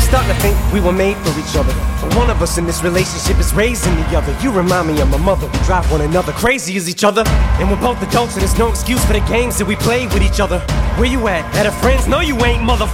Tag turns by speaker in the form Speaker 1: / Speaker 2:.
Speaker 1: starting to think we were made for each other, but one of us in this relationship is raising the other. You remind me of my mother. We drive one another crazy as each other, and we're both adults, and there's no excuse for the games that we play with each other. Where you at? At a friend's? No, you ain't, motherfucker.